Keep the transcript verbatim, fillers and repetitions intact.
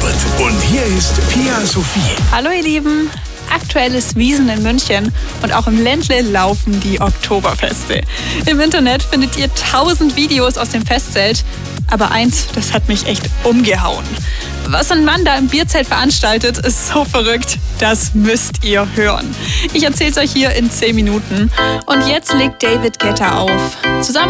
Abend. Und hier ist Pia Sophie. Hallo ihr Lieben. Aktuell ist Wiesn in München und auch im Ländle laufen die Oktoberfeste. Im Internet findet ihr tausend Videos aus dem Festzelt. Aber eins, das hat mich echt umgehauen. Was ein Mann da im Bierzelt veranstaltet, ist so verrückt. Das müsst ihr hören. Ich erzähl's euch hier in zehn Minuten. Und jetzt legt David Guetta auf. Zusammen